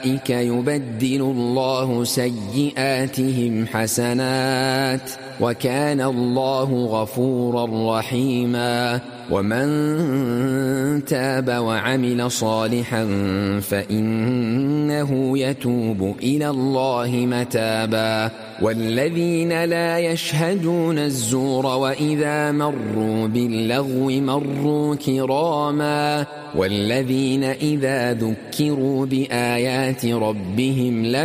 يبدل الله سيئاتهم حسنات وكان الله غفورا رحيما ومن تاب وعمل صالحا فإنه يتوب إلى الله متابا والذين لا يشهدون الزور وإذا مروا باللغو مروا كراما والذين إذا ذكروا بآيات ربهم